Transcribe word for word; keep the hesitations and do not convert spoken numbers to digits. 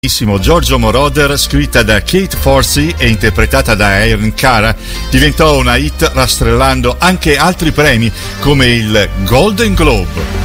Giorgio Moroder, scritta da Kate Forsey e interpretata da Erin Cara, diventò una hit rastrellando anche altri premi come il Golden Globe.